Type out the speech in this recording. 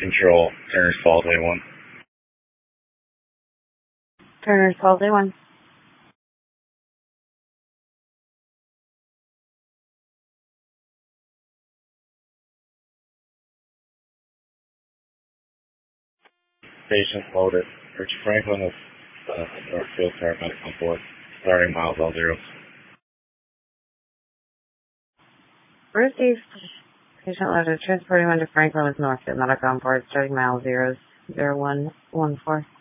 Control, Turner's Falls A1. Turner's Falls A1. Patient loaded. Richard Franklin of Northfield Paramedic on board. Starting miles all zeros. Received. Patient loaded. Transporting one to Franklin with Northfield Medic on board. Starting mile 00114.